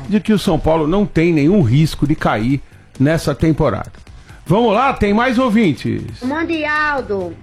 de que o São Paulo não tem nenhum risco de cair nessa temporada. Vamos lá, tem mais ouvintes. Mande Aldo.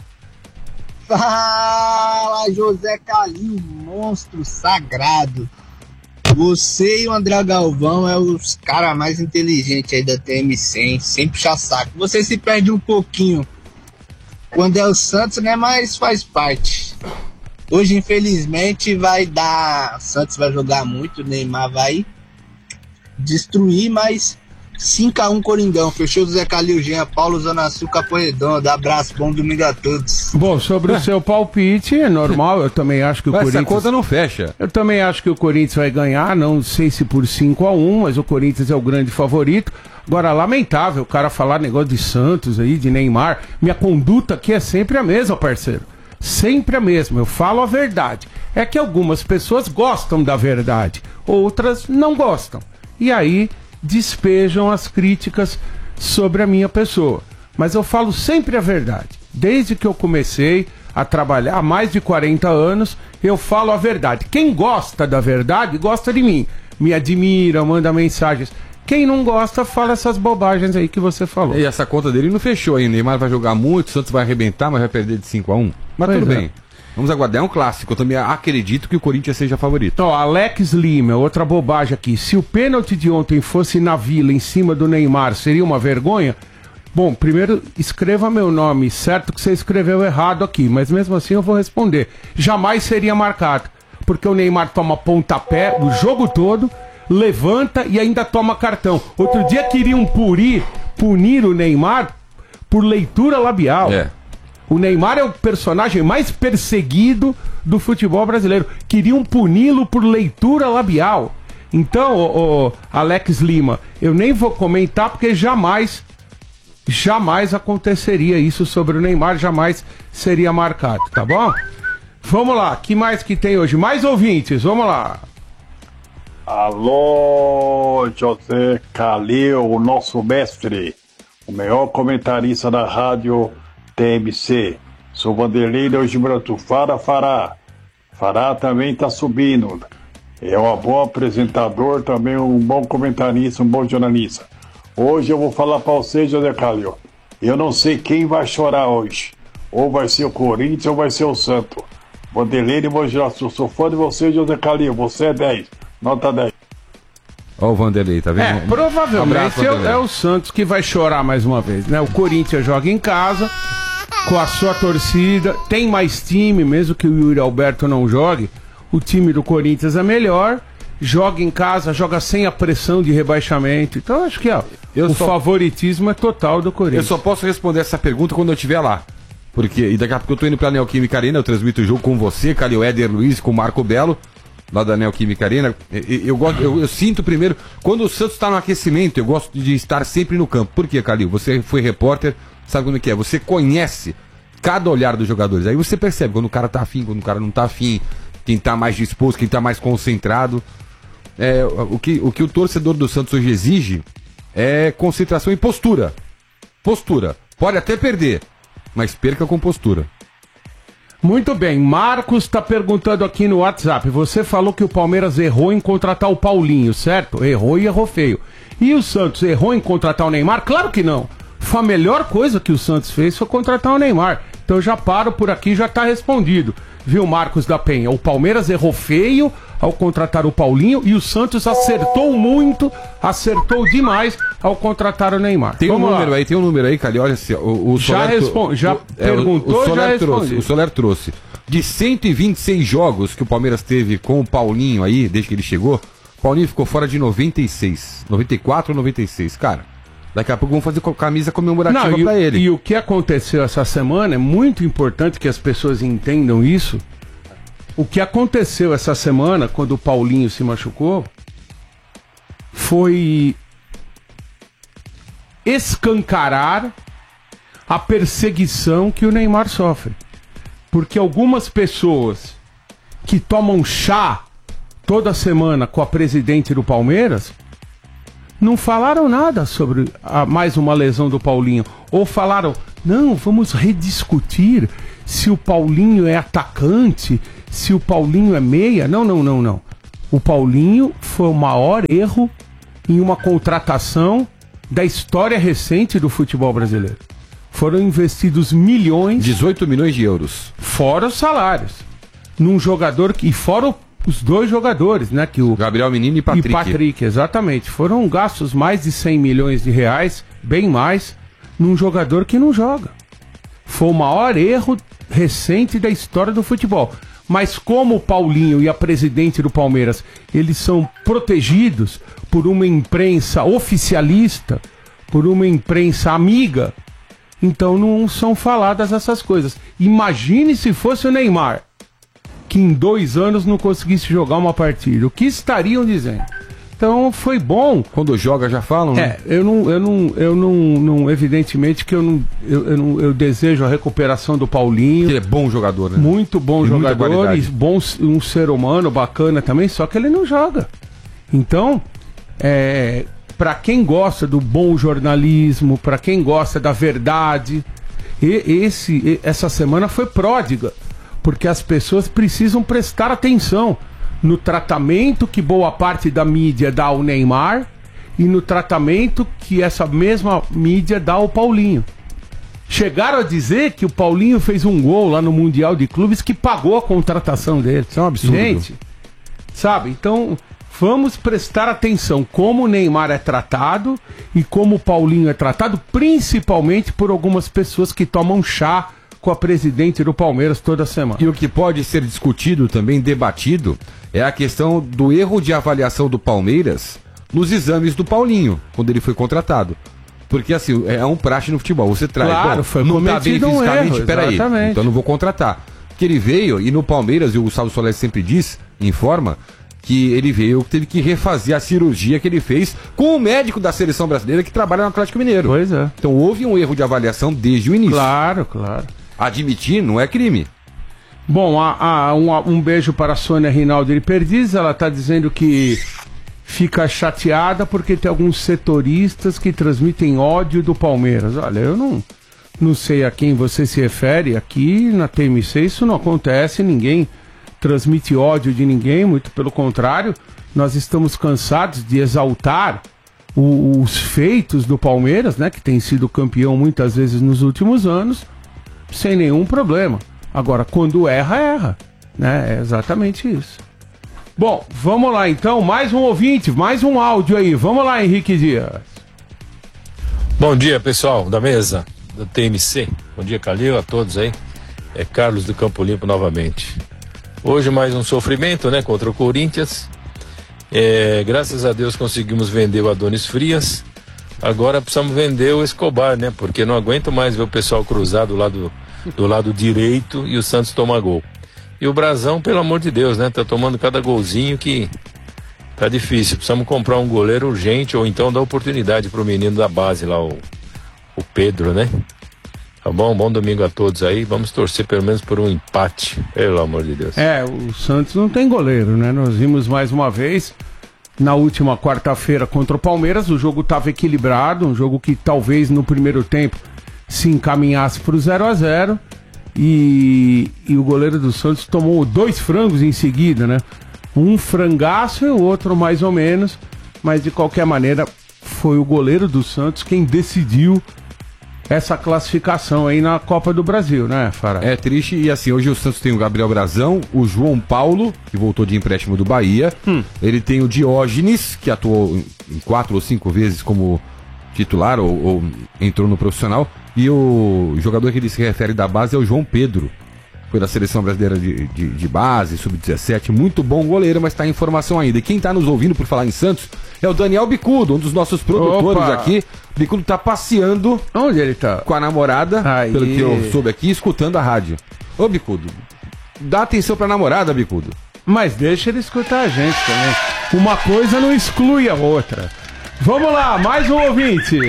Fala, José Calil, monstro sagrado. Você e o André Galvão é os caras mais inteligentes aí da TM100, sem puxar saco. Você se perde um pouquinho quando é o Santos, né? Mas faz parte. Hoje, infelizmente, vai dar... O Santos vai jogar muito, o Neymar vai destruir, mas 5-1 Coringão. Fechou do Zé Calil, Jean Paulo, Zona Sul, Capão Redondo. Abraço, bom domingo a todos. Bom, sobre o seu palpite, é normal, eu também acho que o Corinthians... Essa conta não fecha. Eu também acho que o Corinthians vai ganhar, não sei se por 5-1, mas o Corinthians é o grande favorito. Agora, lamentável o cara falar negócio de Santos aí, de Neymar. Minha conduta aqui é sempre a mesma, parceiro. Sempre a mesma, eu falo a verdade. É que algumas pessoas gostam da verdade, outras não gostam. E aí despejam as críticas sobre a minha pessoa. Mas eu falo sempre a verdade. Desde que eu comecei a trabalhar há mais de 40 anos, eu falo a verdade. Quem gosta da verdade, gosta de mim. Me admira, manda mensagens. Quem não gosta, fala essas bobagens aí que você falou. E essa conta dele não fechou ainda. Neymar vai jogar muito, o Santos vai arrebentar, mas vai perder de 5-1. Mas Pois tudo é. bem. Vamos aguardar. É um clássico. Eu também acredito que o Corinthians seja favorito. Ó, Alex Lima, outra bobagem aqui. Se o pênalti de ontem fosse na Vila, em cima do Neymar, seria uma vergonha? Bom, primeiro, escreva meu nome, certo que você escreveu errado aqui, mas mesmo assim eu vou responder. Jamais seria marcado, porque o Neymar toma pontapé o jogo todo, levanta e ainda toma cartão. Outro dia queriam punir o Neymar por leitura labial. É. O Neymar é o personagem mais perseguido do futebol brasileiro. Queriam puni-lo por leitura labial. Então, ô, Alex Lima, eu nem vou comentar porque jamais aconteceria isso sobre o Neymar, jamais seria marcado, tá bom? Vamos lá, que mais que tem hoje? Mais ouvintes, vamos lá. Alô, José Calil, o nosso mestre, o melhor comentarista da rádio TMC. Sou Vanderlei de Gilberto. Fará também está subindo. É um bom apresentador, também um bom comentarista, um bom jornalista. Hoje eu vou falar para você, José Calil. Eu não sei quem vai chorar hoje. Ou vai ser o Corinthians ou vai ser o Santos. Vanderlei de Mogi-Guaçu, sou fã de você, José Calil. Você é 10. Nota 10. Ó o Vanderlei, tá vendo? Provavelmente é o Santos que vai chorar mais uma vez, né? O Corinthians joga em casa, com a sua torcida, tem mais time, mesmo que o Yuri Alberto não jogue, o time do Corinthians é melhor, joga em casa, joga sem a pressão de rebaixamento. Então acho que favoritismo é total do Corinthians. Eu só posso responder essa pergunta quando eu estiver lá. E daqui a pouco eu tô indo pra Neoquímica Arena, eu transmito o jogo com você, Calil, Éder Luiz, com o Marco Belo, lá da Neoquímica Arena. Eu sinto primeiro, quando o Santos tá no aquecimento, eu gosto de estar sempre no campo. Por quê, Calil? Você foi repórter, sabe como é que é? Você conhece cada olhar dos jogadores. Aí você percebe quando o cara tá afim, quando o cara não tá afim, quem tá mais disposto, quem tá mais concentrado. O que o torcedor do Santos hoje exige é concentração e postura. Postura. Pode até perder, mas perca com postura. Muito bem, Marcos está perguntando aqui no WhatsApp. Você falou que o Palmeiras errou em contratar o Paulinho, certo? Errou e errou feio. E o Santos errou em contratar o Neymar? Claro que não. Foi a melhor coisa que o Santos fez foi contratar o Neymar. Então eu já paro por aqui, já está respondido. Viu, Marcos da Penha? O Palmeiras errou feio ao contratar o Paulinho e o Santos acertou muito, acertou demais ao contratar o Neymar. Tem um número aí, Calil, olha assim, o Soler trouxe. De 126 jogos que o Palmeiras teve com o Paulinho aí, desde que ele chegou, o Paulinho ficou fora de 96, 94 ou 96, cara. Daqui a pouco vamos fazer camisa comemorativa pra ele. E o que aconteceu essa semana, é muito importante que as pessoas entendam isso. O que aconteceu essa semana, quando o Paulinho se machucou, foi escancarar a perseguição que o Neymar sofre. Porque algumas pessoas que tomam chá toda semana com a presidente do Palmeiras não falaram nada sobre mais uma lesão do Paulinho. Ou falaram, não, vamos rediscutir se o Paulinho é atacante, se o Paulinho é meia. Não. O Paulinho foi o maior erro em uma contratação da história recente do futebol brasileiro. Foram investidos milhões... 18 milhões de euros. Fora os salários. Num jogador que... E fora os dois jogadores, né? Que o Gabriel Menino e Patrick. E Patrick, exatamente. Foram gastos mais de 100 milhões de reais, bem mais, num jogador que não joga. Foi o maior erro recente da história do futebol. Mas como o Paulinho e a presidente do Palmeiras, eles são protegidos por uma imprensa oficialista, por uma imprensa amiga, então não são faladas essas coisas. Imagine se fosse o Neymar, que em 2 anos não conseguisse jogar uma partida. O que estariam dizendo? Então foi bom. Quando joga já falam, né? Eu não evidentemente que eu desejo a recuperação do Paulinho. Ele é bom jogador, né? Muito bom Tem jogador e bom, um ser humano bacana também, só que ele não joga. Então, para quem gosta do bom jornalismo, para quem gosta da verdade, essa semana foi pródiga, porque as pessoas precisam prestar atenção no tratamento que boa parte da mídia dá ao Neymar e no tratamento que essa mesma mídia dá ao Paulinho. Chegaram a dizer que o Paulinho fez um gol lá no Mundial de Clubes que pagou a contratação dele. Isso é um absurdo. Gente, sabe? Então, vamos prestar atenção como o Neymar é tratado e como o Paulinho é tratado, principalmente por algumas pessoas que tomam chá com a presidente do Palmeiras toda semana. E o que pode ser discutido também, debatido, é a questão do erro de avaliação do Palmeiras nos exames do Paulinho, quando ele foi contratado. Porque assim, é um praxe no futebol. Você traz, claro, foi não tá bem cometido um fisicamente, erro, peraí, exatamente. então não vou contratar. Porque ele veio, e no Palmeiras, e o Gustavo Soler sempre diz, informa, que ele veio, teve que refazer a cirurgia que ele fez com o médico da seleção brasileira que trabalha no Atlético Mineiro. Pois é. Então houve um erro de avaliação desde o início. Claro, claro. Admitir não é crime. Bom, um beijo para a Sônia Rinaldi de Perdiz. Ela está dizendo que fica chateada porque tem alguns setoristas que transmitem ódio do Palmeiras. Olha, eu não sei a quem você se refere. Aqui na TMC isso não acontece, ninguém transmite ódio de ninguém, muito pelo contrário. Nós estamos cansados de exaltar os feitos do Palmeiras, né, que tem sido campeão muitas vezes nos últimos anos, sem nenhum problema. Agora, quando erra, né? É exatamente isso. Bom, vamos lá então, mais um ouvinte, mais um áudio aí. Vamos lá, Henrique Dias. Bom dia, pessoal da mesa do TMC. Bom dia, Calil, a todos aí. É Carlos do Campo Limpo novamente. Hoje mais um sofrimento, né, contra o Corinthians. Graças a Deus conseguimos vender o Adonis Frias. Agora precisamos vender o Escobar, né? Porque não aguento mais ver o pessoal cruzar do lado direito e o Santos toma gol. E o Brazão, pelo amor de Deus, né? Tá tomando cada golzinho que tá difícil. Precisamos comprar um goleiro urgente ou então dar oportunidade pro menino da base lá, o Pedro, né? Tá bom? Bom domingo a todos aí. Vamos torcer pelo menos por um empate, pelo amor de Deus. O Santos não tem goleiro, né? Nós vimos mais uma vez na última quarta-feira contra o Palmeiras, o jogo estava equilibrado, um jogo que talvez no primeiro tempo se encaminhasse para o 0-0 e o goleiro do Santos tomou 2 frangos em seguida, né? Um frangaço e o outro mais ou menos, mas de qualquer maneira foi o goleiro do Santos quem decidiu essa classificação aí na Copa do Brasil, né, Fará? É triste, e assim, hoje o Santos tem o Gabriel Brazão, o João Paulo, que voltou de empréstimo do Bahia, ele tem o Diógenes, que atuou em 4 ou 5 vezes como titular, ou entrou no profissional, e o jogador que ele se refere da base é o João Pedro, foi da seleção brasileira de base, sub-17, muito bom goleiro, mas está em formação ainda. E quem está nos ouvindo por falar em Santos é o Daniel Bicudo, um dos nossos produtores aqui. Bicudo tá passeando. Onde ele tá? Com a namorada, aí, pelo que eu soube aqui, escutando a rádio. Ô, Bicudo, dá atenção pra namorada, Bicudo. Mas deixa ele escutar a gente também. Uma coisa não exclui a outra. Vamos lá, mais um ouvinte.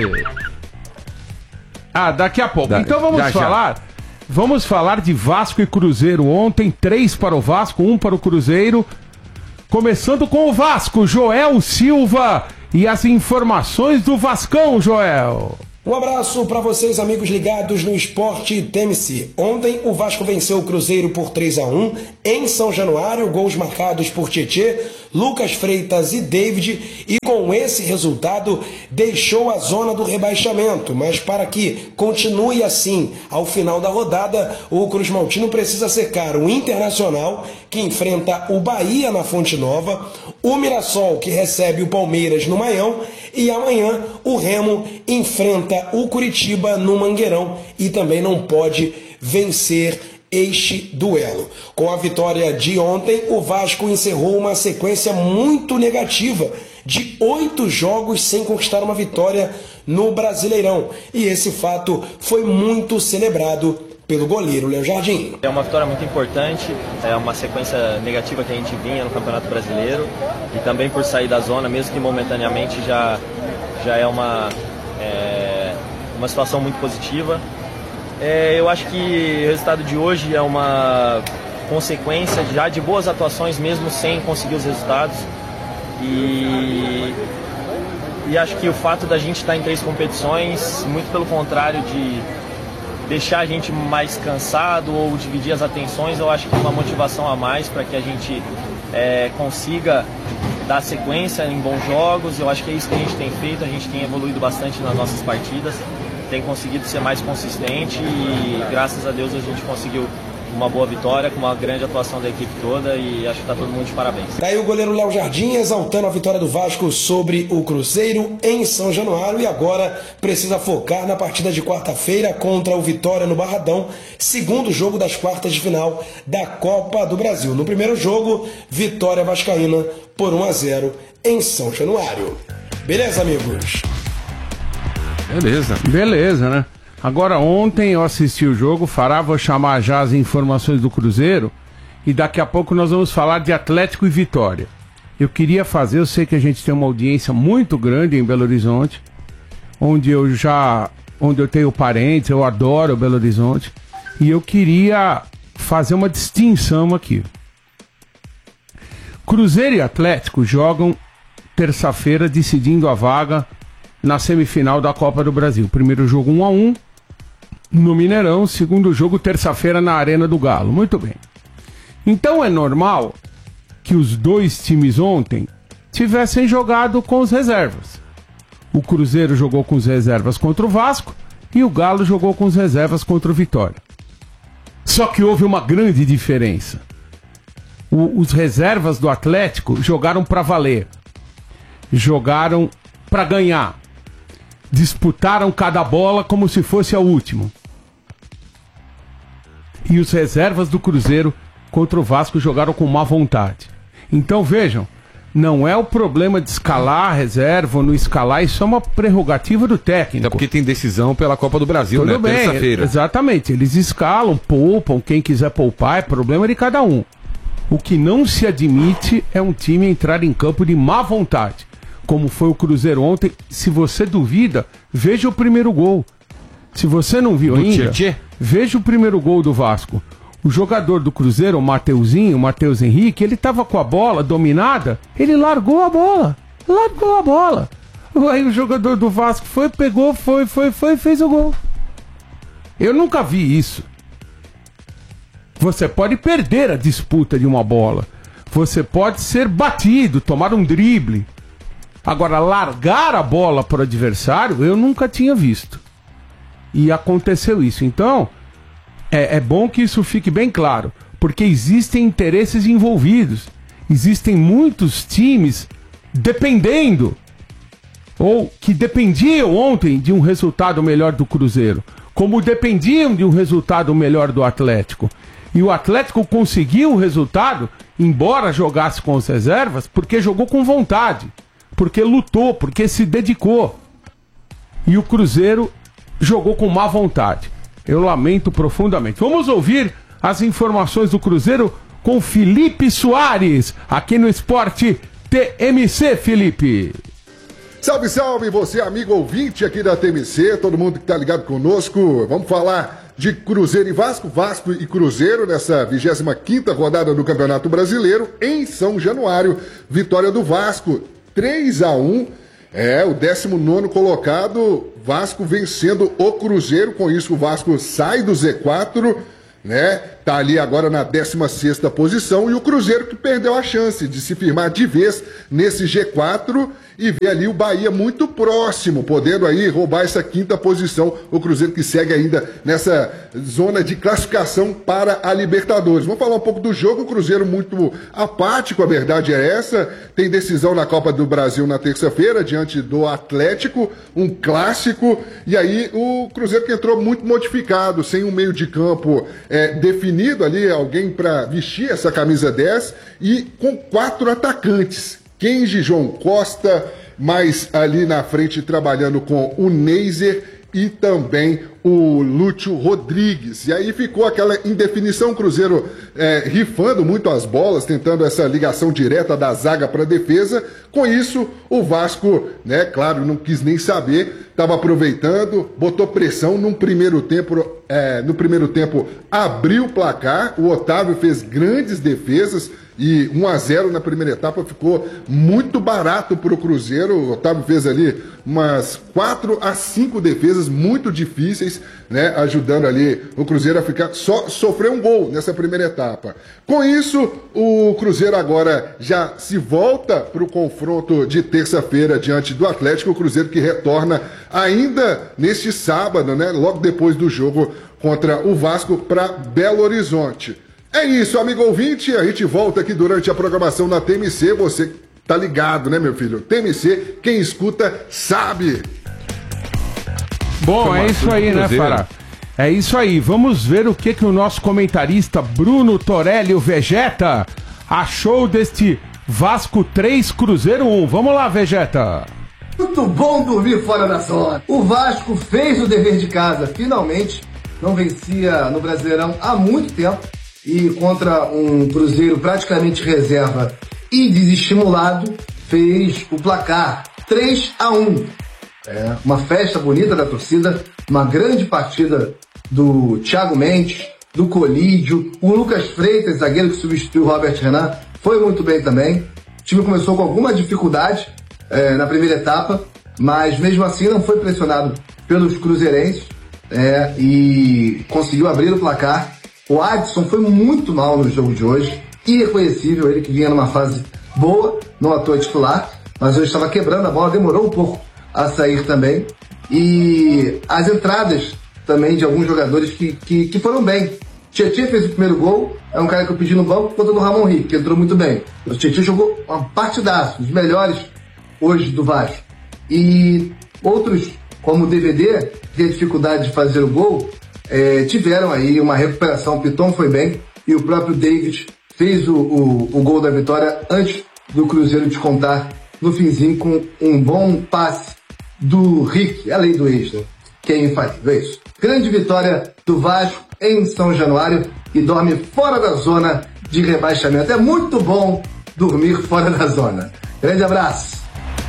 Daqui a pouco. Então vamos falar. Vamos falar de Vasco e Cruzeiro. Ontem, 3 para o Vasco, 1 para o Cruzeiro. Começando com o Vasco, Joel Silva e as informações do Vascão, Joel. Um abraço para vocês, amigos ligados no Esporte TMC. Ontem o Vasco venceu o Cruzeiro por 3-1 em São Januário, gols marcados por Tietê, Lucas Freitas e David, e com esse resultado deixou a zona do rebaixamento. Mas para que continue assim ao final da rodada, o Cruz Maltino precisa secar o Internacional, que enfrenta o Bahia na Fonte Nova, o Mirassol, que recebe o Palmeiras no Maião, e amanhã o Remo enfrenta o Curitiba no Mangueirão e também não pode vencer este duelo. Com a vitória de ontem, o Vasco encerrou uma sequência muito negativa de 8 jogos sem conquistar uma vitória no Brasileirão. E esse fato foi muito celebrado pelo goleiro Léo Jardim. É uma vitória muito importante, é uma sequência negativa que a gente vinha no Campeonato Brasileiro, e também por sair da zona, mesmo que momentaneamente, já é uma situação muito positiva. Eu acho que o resultado de hoje é uma consequência já de boas atuações, mesmo sem conseguir os resultados. E acho que o fato da gente estar em 3 competições, muito pelo contrário de deixar a gente mais cansado ou dividir as atenções, eu acho que é uma motivação a mais para que a gente consiga dar sequência em bons jogos. Eu acho que é isso que a gente tem feito, a gente tem evoluído bastante nas nossas partidas, tem conseguido ser mais consistente e graças a Deus a gente conseguiu uma boa vitória, com uma grande atuação da equipe toda, e acho que está todo mundo de parabéns. Daí o goleiro Léo Jardim exaltando a vitória do Vasco sobre o Cruzeiro em São Januário, e agora precisa focar na partida de quarta-feira contra o Vitória no Barradão, segundo jogo das quartas de final da Copa do Brasil. No primeiro jogo, vitória vascaína por 1-0 em São Januário. Beleza, amigos? Beleza, né? Agora, ontem eu assisti o jogo, Fará, vou chamar já as informações do Cruzeiro, e daqui a pouco nós vamos falar de Atlético e Vitória. Eu queria fazer, eu sei que a gente tem uma audiência muito grande em Belo Horizonte, onde eu tenho parentes, eu adoro Belo Horizonte, e eu queria fazer uma distinção aqui. Cruzeiro e Atlético jogam terça-feira decidindo a vaga na semifinal da Copa do Brasil. Primeiro jogo 1-1 no Mineirão, segundo jogo terça-feira na Arena do Galo. Muito bem. Então é normal que os dois times ontem tivessem jogado com os reservas. O Cruzeiro jogou com os reservas contra o Vasco e o Galo jogou com os reservas contra o Vitória. Só que houve uma grande diferença. Os reservas do Atlético jogaram para valer. Jogaram para ganhar. Disputaram cada bola como se fosse a última. E os reservas do Cruzeiro contra o Vasco jogaram com má vontade. Então vejam, não é o problema de escalar a reserva ou não escalar, isso é uma prerrogativa do técnico. Até porque tem decisão pela Copa do Brasil, tudo né? Bem, terça-feira. Exatamente, eles escalam, poupam, quem quiser poupar, é problema de cada um. O que não se admite é um time entrar em campo de má vontade, como foi o Cruzeiro ontem. Se você duvida, veja o primeiro gol. Se você não viu ainda, veja o primeiro gol do Vasco. O jogador do Cruzeiro, o Mateuzinho, o Matheus Henrique, ele tava com a bola dominada, ele largou a bola. Aí o jogador do Vasco pegou, e fez o gol. Eu nunca vi isso. Você pode perder a disputa de uma bola. Você pode ser batido, tomar um drible. Agora, largar a bola para o adversário, eu nunca tinha visto. E aconteceu isso. Então, é bom que isso fique bem claro, porque existem interesses envolvidos. Existem muitos times dependendo, ou que dependiam ontem de um resultado melhor do Cruzeiro, como dependiam de um resultado melhor do Atlético. E o Atlético conseguiu o resultado, embora jogasse com as reservas, porque jogou com vontade, porque lutou, porque se dedicou. E o Cruzeiro jogou com má vontade. Eu lamento profundamente. Vamos ouvir as informações do Cruzeiro com Felipe Soares, aqui no Esporte TMC, Felipe. Salve, salve, você amigo ouvinte aqui da TMC, todo mundo que tá ligado conosco. Vamos falar de Cruzeiro e Vasco, Vasco e Cruzeiro nessa 25ª rodada do Campeonato Brasileiro em São Januário. Vitória do Vasco, 3-1. O 19º colocado, Vasco vencendo o Cruzeiro. Com isso o Vasco sai do Z4, né? Está ali agora na 16ª posição, e o Cruzeiro que perdeu a chance de se firmar de vez nesse G4 e ver ali o Bahia muito próximo, podendo aí roubar essa 5ª posição, o Cruzeiro que segue ainda nessa zona de classificação para a Libertadores. Vamos falar um pouco do jogo, o Cruzeiro muito apático, a verdade é essa, tem decisão na Copa do Brasil na terça-feira, diante do Atlético, um clássico, e aí o Cruzeiro que entrou muito modificado, sem um meio de campo definido ali, alguém para vestir essa camisa 10, e com 4 atacantes. Kenji, João Costa, mais ali na frente trabalhando com o Neiser e também o Lúcio Rodrigues. E aí ficou aquela indefinição, o Cruzeiro rifando muito as bolas, tentando essa ligação direta da zaga para a defesa. Com isso, o Vasco, né, claro, não quis nem saber, estava aproveitando, botou pressão no primeiro tempo abriu o placar, o Otávio fez grandes defesas, e 1-0 na primeira etapa ficou muito barato para o Cruzeiro. O Otávio fez ali umas 4 a 5 defesas muito difíceis, né, ajudando ali o Cruzeiro a ficar, só sofrer um gol nessa primeira etapa. Com isso, o Cruzeiro agora já se volta para o confronto de terça-feira diante do Atlético, o Cruzeiro que retorna ainda neste sábado, né, logo depois do jogo contra o Vasco, para Belo Horizonte. É isso, amigo ouvinte, a gente volta aqui durante a programação na TMC, você tá ligado, né, meu filho? TMC, quem escuta sabe. Bom, é isso aí, né, Fará? É isso aí, vamos ver o que o nosso comentarista Bruno Torelli, o Vegeta, achou deste Vasco 3, Cruzeiro 1. Vamos lá, Vegeta. Muito bom dormir fora da zona. O Vasco fez o dever de casa, finalmente, não vencia no Brasileirão há muito tempo. E contra um Cruzeiro praticamente reserva e desestimulado, fez o placar 3-1. Uma festa bonita da torcida, uma grande partida do Thiago Mendes, do Colídio, o Lucas Freitas, zagueiro que substituiu o Robert Renan, foi muito bem também. O time começou com alguma dificuldade na primeira etapa, mas mesmo assim não foi pressionado pelos cruzeirenses e conseguiu abrir o placar. O Adson foi muito mal no jogo de hoje, irreconhecível, ele que vinha numa fase boa, não à toa titular, mas hoje estava quebrando a bola, demorou um pouco a sair também. E as entradas também de alguns jogadores que foram bem. Tietê fez o primeiro gol, é um cara que eu pedi no banco por conta do Ramon Henrique, que entrou muito bem. O Tietê jogou uma partidaça, os melhores hoje do Vasco. E outros, como o DVD, que tem dificuldade de fazer o gol, tiveram aí uma recuperação. O Piton foi bem e o próprio David fez o gol da vitória antes do Cruzeiro descontar no finzinho com um bom passe do Rick, a lei do ex, né? Que é infalível, é isso. Grande vitória do Vasco em São Januário e dorme fora da zona de rebaixamento. É muito bom dormir fora da zona. Grande abraço.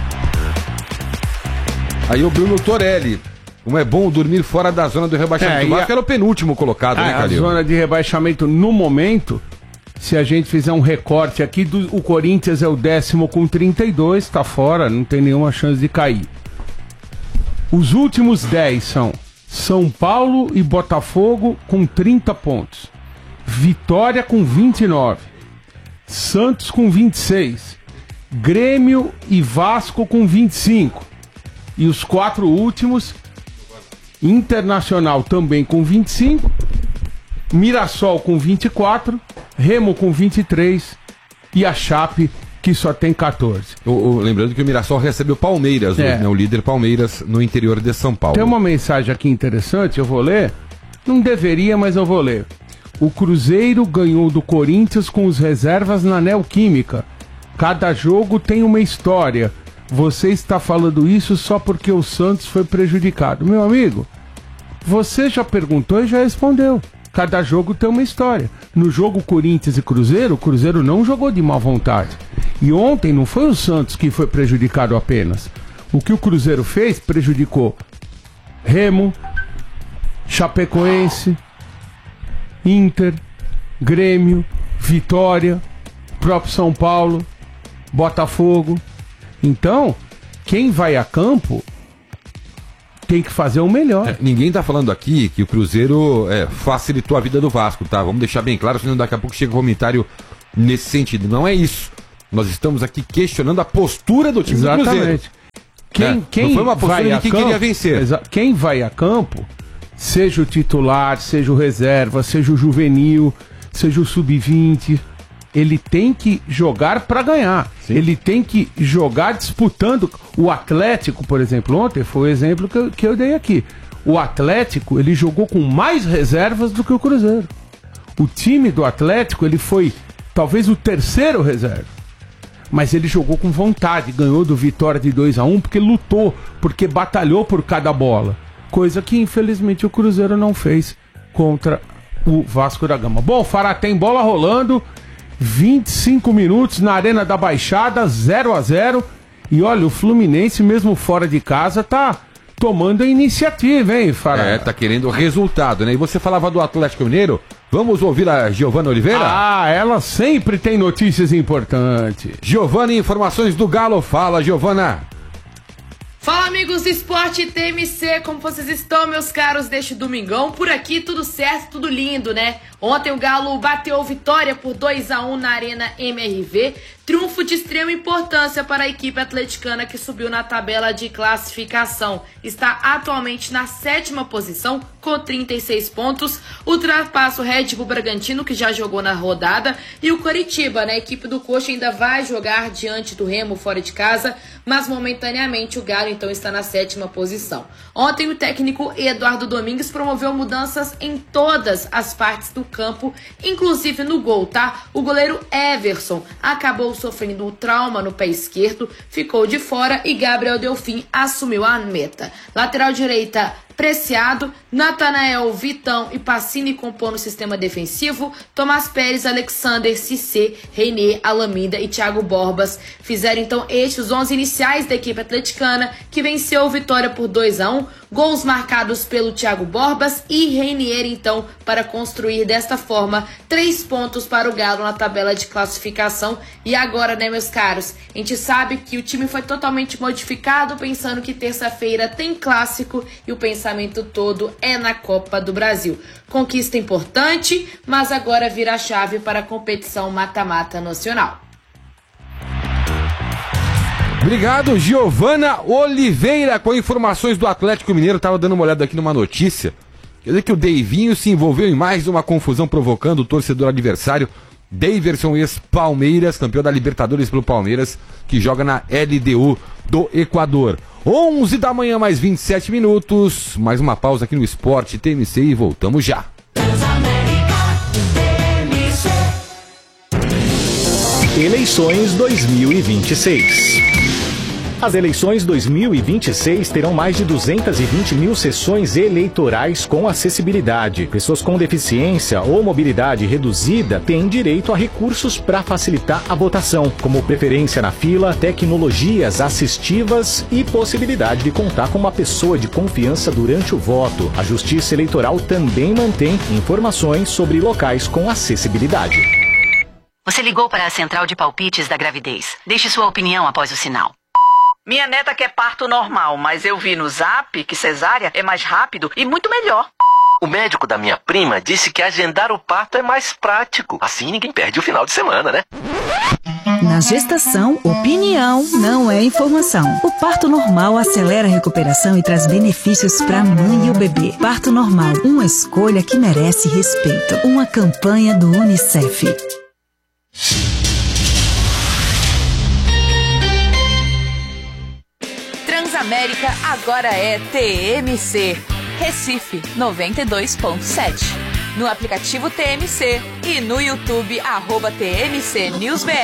Aí o Bruno Torelli. Como é bom dormir fora da zona do rebaixamento. O Vasco era o penúltimo colocado, né, Calil? A zona de rebaixamento no momento, se a gente fizer um recorte aqui, o Corinthians é o 10º com 32, tá fora, não tem nenhuma chance de cair. Os últimos 10 são São Paulo e Botafogo com 30 pontos. Vitória com 29. Santos com 26. Grêmio e Vasco com 25. E os 4 últimos... Internacional também com 25, Mirassol com 24, Remo com 23 e a Chape que só tem 14. Lembrando que o Mirassol recebe o Palmeiras, né, o líder Palmeiras no interior de São Paulo. Tem uma mensagem aqui interessante, eu vou ler. Não deveria, mas eu vou ler. O Cruzeiro ganhou do Corinthians com os reservas na Neoquímica. Cada jogo tem uma história. Você está falando isso só porque o Santos foi prejudicado. Meu amigo, você já perguntou e já respondeu. Cada jogo tem uma história. No jogo Corinthians e Cruzeiro, o Cruzeiro não jogou de má vontade. E ontem não foi o Santos que foi prejudicado apenas. O que o Cruzeiro fez prejudicou Remo, Chapecoense, Inter, Grêmio, Vitória, próprio São Paulo, Botafogo. Então, quem vai a campo tem que fazer o melhor. Ninguém tá falando aqui que o Cruzeiro facilitou a vida do Vasco, tá? Vamos deixar bem claro, senão daqui a pouco chega um comentário nesse sentido. Não é isso. Nós estamos aqui questionando a postura do time do Cruzeiro. Quem não foi uma postura de quem queria vencer. Quem vai a campo, seja o titular, seja o reserva, seja o juvenil, seja o sub-20, ele tem que jogar para ganhar. Sim. Ele tem que jogar disputando. O Atlético, por exemplo, ontem foi o exemplo que eu dei aqui. O Atlético, ele jogou com mais reservas do que o Cruzeiro. O time do Atlético, ele foi talvez o terceiro reserva. Mas ele jogou com vontade, ganhou do Vitória de 2-1, porque lutou, porque batalhou por cada bola. Coisa que, infelizmente, o Cruzeiro não fez contra o Vasco da Gama. Bom, Fará, tem bola rolando, 25 minutos na Arena da Baixada, 0-0. E olha, o Fluminense, mesmo fora de casa, tá tomando a iniciativa, hein, Fará? Tá querendo o resultado, né? E você falava do Atlético Mineiro? Vamos ouvir a Giovana Oliveira? Ela sempre tem notícias importantes. Giovana, informações do Galo. Fala, Giovana. Fala, amigos do Esporte TMC, como vocês estão, meus caros, deste domingão? Por aqui tudo certo, tudo lindo, né? Ontem o Galo bateu vitória por 2-1 na Arena MRV, triunfo de extrema importância para a equipe atleticana que subiu na tabela de classificação. Está atualmente na 7ª posição com 36 pontos, ultrapassa o Red Bull Bragantino, que já jogou na rodada, e o Coritiba, né? A equipe do Coxa ainda vai jogar diante do Remo fora de casa, mas momentaneamente o Galo então está na 7ª posição. Ontem o técnico Eduardo Domingues promoveu mudanças em todas as partes do campo, inclusive no gol, tá? O goleiro Everson acabou sofrendo um trauma no pé esquerdo, ficou de fora e Gabriel Delfim assumiu a meta. Lateral direita, Preciado, Natanael, Vitão e Pacini compõem o sistema defensivo. Tomás Pérez, Alexander, Cissé, René, Alameda e Thiago Borbas fizeram então estes 11 iniciais da equipe atleticana, que venceu Vitória por 2-1. Gols marcados pelo Thiago Borbas e Reinier, então, para construir desta forma 3 pontos para o Galo na tabela de classificação. E agora, né, meus caros, a gente sabe que o time foi totalmente modificado, pensando que terça-feira tem clássico e o pensamento todo é na Copa do Brasil. Conquista importante, mas agora vira a chave para a competição mata-mata nacional. Obrigado, Giovana Oliveira, com informações do Atlético Mineiro. Estava dando uma olhada aqui numa notícia. Quer dizer que o Deivinho se envolveu em mais uma confusão, provocando o torcedor adversário. Daverson, ex-Palmeiras, campeão da Libertadores pelo Palmeiras, que joga na LDU do Equador. 11 da manhã, mais 27 minutos. Mais uma pausa aqui no Esporte TMC e voltamos já. Eleições 2026. As eleições 2026 terão mais de 220 mil sessões eleitorais com acessibilidade. Pessoas com deficiência ou mobilidade reduzida têm direito a recursos para facilitar a votação, como preferência na fila, tecnologias assistivas e possibilidade de contar com uma pessoa de confiança durante o voto. A Justiça Eleitoral também mantém informações sobre locais com acessibilidade. Você ligou para a central de palpites da gravidez. Deixe sua opinião após o sinal. Minha neta quer parto normal, mas eu vi no Zap que cesárea é mais rápido e muito melhor. O médico da minha prima disse que agendar o parto é mais prático. Assim ninguém perde o final de semana, né? Na gestação, opinião não é informação. O parto normal acelera a recuperação e traz benefícios para a mãe e o bebê. Parto normal, uma escolha que merece respeito. Uma campanha do UNICEF. Transamérica agora é TMC. Recife 92.7. No aplicativo TMC e no YouTube @TMC News BR.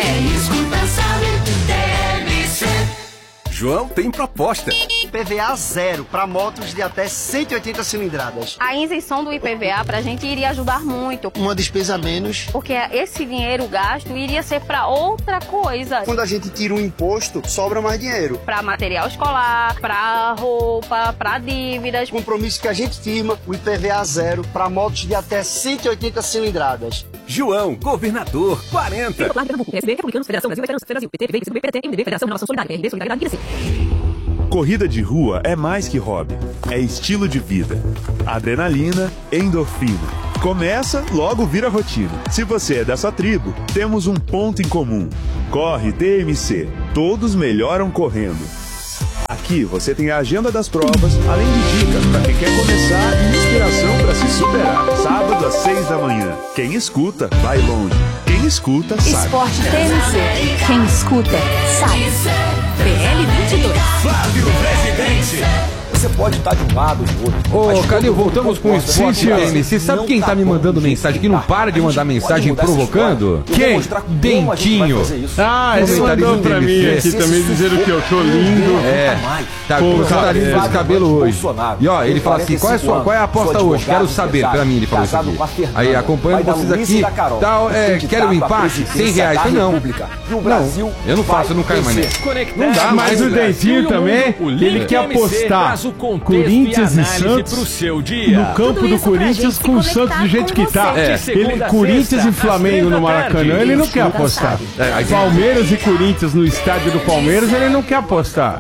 João tem proposta. IPVA zero para motos de até 180 cilindradas. A isenção do IPVA pra gente iria ajudar muito. Uma despesa a menos. Porque esse dinheiro gasto iria ser para outra coisa. Quando a gente tira um imposto, sobra mais dinheiro. Para material escolar, para roupa, para dívidas. Compromisso que a gente firma, o IPVA zero para motos de até 180 cilindradas. João, governador, 40. PSB, Republicanos, Federação Brasil, Veteranos, Brasil, PT, PV, PSB, PDT, MDB, Federação Renovação Solidária, RD, Solidariedade e Corrida de rua é mais que hobby, é estilo de vida. Adrenalina, endorfina. Começa, logo vira rotina. Se você é dessa tribo, temos um ponto em comum. Corre TMC. Todos melhoram correndo. Aqui você tem a agenda das provas, além de dicas para quem quer começar e inspiração para se superar. Sábado às 6 da manhã. Quem escuta, vai longe. Quem escuta, sabe. Esporte TMC. Quem escuta, sabe. PL 22. Flávio Presidente. Você pode estar de um lado ou do outro. Ô, Calil, voltamos com o Esporte TMC. Sabe quem tá me mandando mensagem? Que não para de mandar mensagem provocando? Quem? Dentinho. Ah, ele mandou pra mim aqui também, dizendo que eu tô lindo. É, tá, você tá lindo com esse cabelo hoje. E ó, ele fala assim, qual é a aposta hoje? Quero saber, pra mim, ele falou isso aqui. Aí, acompanhando vocês aqui, tal, quero um empate, R$100. Não, eu não faço, eu não caio mais nessa. Não dá, mas o Dentinho também, ele quer apostar Corinthians e Santos no campo do Corinthians com o Santos do jeito que tá. Corinthians e Flamengo no Maracanã, ele não quer apostar. Palmeiras e Corinthians no estádio do Palmeiras, ele não quer apostar.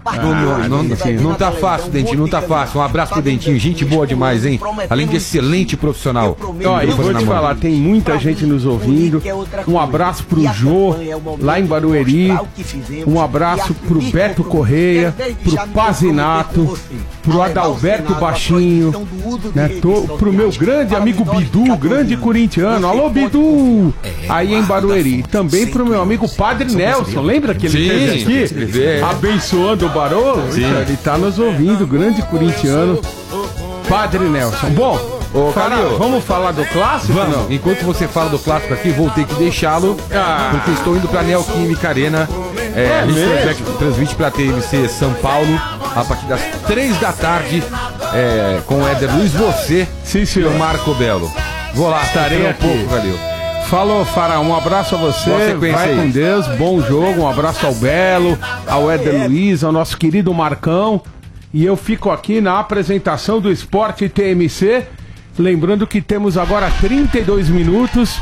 Não tá fácil, Dentinho, não tá fácil. Um abraço pro Dentinho, gente boa demais, hein? Além de excelente profissional. Ó, eu vou te falar, tem muita gente nos ouvindo. Um abraço pro Jô, lá em Barueri. Um abraço pro Beto Correia, pro Pazinato, pro Adalberto Baixinho, né? Pro meu grande amigo Bidu, grande corintiano. Alô, Bidu! Aí em Barueri. Também pro meu amigo Padre Nelson. Lembra que ele esteve aqui? Abençoando o Barolo? Ele tá nos ouvindo, grande corintiano. Padre Nelson. Bom, cara, vamos falar do clássico? Vamos. Enquanto você fala do clássico aqui, vou ter que deixá-lo, porque estou indo pra Neoquímica Arena. A gente transmite pra TMC São Paulo a partir das 3 da tarde, com o Éder Luiz, você e o Marco Belo. Vou lá, estarei aqui. Valeu. Falou, Fará, um abraço a você, vai com Deus, bom jogo, um abraço ao Belo, ao Éder Luiz, ao nosso querido Marcão. E eu fico aqui na apresentação do Esporte TMC, lembrando que temos agora 32 minutos.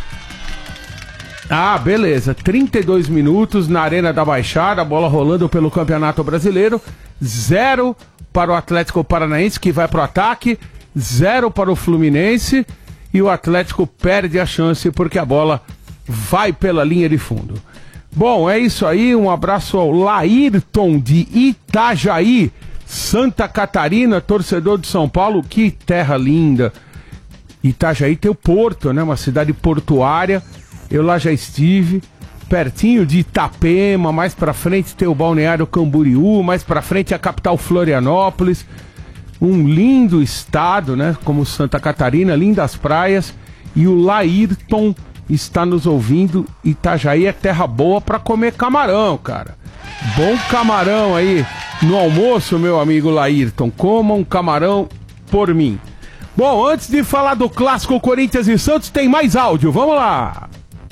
Ah, beleza, 32 minutos na Arena da Baixada, a bola rolando pelo Campeonato Brasileiro. 0 para o Atlético Paranaense, que vai pro ataque, 0 para o Fluminense, e o Atlético perde a chance porque a bola vai pela linha de fundo. Bom, é isso aí, um abraço ao Laírton de Itajaí, Santa Catarina, torcedor de São Paulo. Que terra linda. Itajaí tem o porto, né? Uma cidade portuária. Eu lá já estive, pertinho de Itapema. Mais pra frente tem o Balneário Camboriú, mais pra frente a capital Florianópolis. Um lindo estado, né? Como Santa Catarina, lindas praias. E o Laírton está nos ouvindo. Itajaí é terra boa pra comer camarão, cara. Bom camarão aí no almoço, meu amigo Laírton. Coma um camarão por mim. Bom, antes de falar do clássico Corinthians e Santos, tem mais áudio. Vamos lá.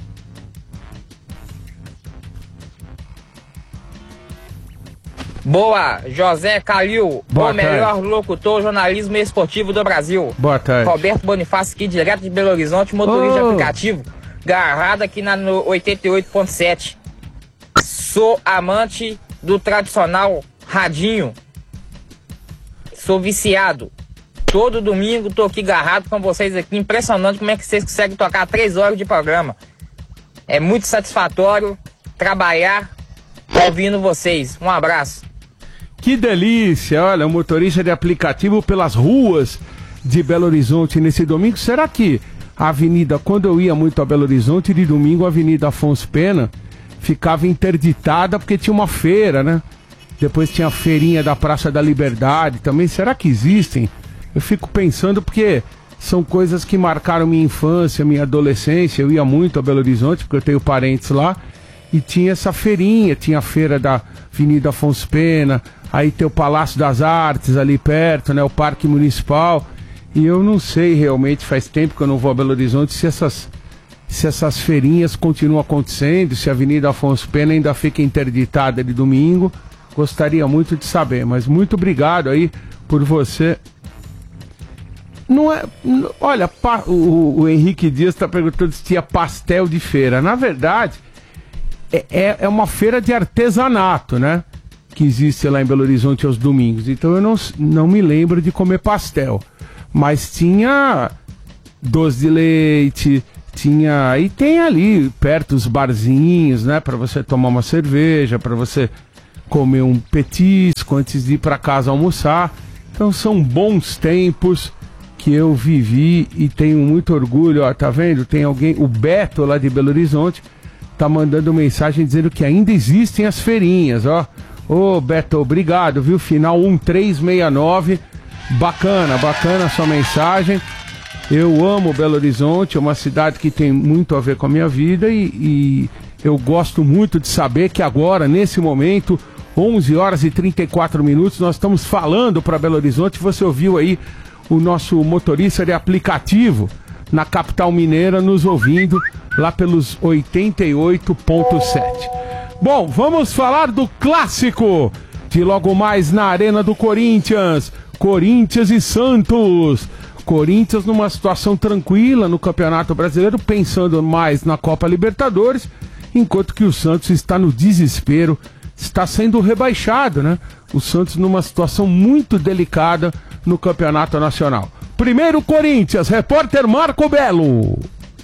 Boa, José Calil, Boa o melhor locutor jornalismo esportivo do Brasil. Boa tarde. Roberto Bonifácio aqui, direto de Belo Horizonte, motorista de aplicativo, garrado aqui no 88.7. Sou amante do tradicional radinho. Sou viciado. Todo domingo tô aqui garrado com vocês aqui. Impressionante como é que vocês conseguem tocar 3 horas de programa. É muito satisfatório trabalhar ouvindo vocês. Um abraço. Que delícia, olha, um motorista de aplicativo pelas ruas de Belo Horizonte nesse domingo. Será que a avenida, quando eu ia muito a Belo Horizonte, de domingo a Avenida Afonso Pena ficava interditada porque tinha uma feira, né? Depois tinha a feirinha da Praça da Liberdade também. Será que existem? Eu fico pensando porque são coisas que marcaram minha infância, minha adolescência. Eu ia muito a Belo Horizonte porque eu tenho parentes lá. E tinha essa feirinha, tinha a feira da Avenida Afonso Pena, aí tem o Palácio das Artes ali perto, né, o Parque Municipal. E eu não sei realmente, faz tempo que eu não vou a Belo Horizonte, se essas feirinhas continuam acontecendo, se a Avenida Afonso Pena ainda fica interditada de domingo. Gostaria muito de saber, mas muito obrigado aí por você. Não é, olha, o Henrique Dias está perguntando se tinha pastel de feira. Na verdade, é uma feira de artesanato, né? que existe lá em Belo Horizonte aos domingos. Então eu não me lembro de comer pastel. Mas tinha doce de leite, tinha... E tem ali perto os barzinhos, né? Para você tomar uma cerveja, para você comer um petisco antes de ir para casa almoçar. Então são bons tempos que eu vivi e tenho muito orgulho. Ó, tá vendo? Tem alguém, o Beto lá de Belo Horizonte, tá mandando mensagem dizendo que ainda existem as feirinhas, ó. Ô, Beto, obrigado, viu? Final 1369. Bacana a sua mensagem. Eu amo Belo Horizonte, é uma cidade que tem muito a ver com a minha vida e eu gosto muito de saber que agora, nesse momento, 11 horas e 34 minutos, nós estamos falando para Belo Horizonte. Você ouviu aí o nosso motorista de aplicativo na capital mineira nos ouvindo lá pelos 88.7. Bom, vamos falar do clássico de logo mais na Arena do Corinthians. Corinthians e Santos. Corinthians numa situação tranquila no Campeonato Brasileiro, pensando mais na Copa Libertadores, enquanto que o Santos está no desespero, está sendo rebaixado, né? O Santos numa situação muito delicada no Campeonato Nacional. Primeiro Corinthians, repórter Marco Belo.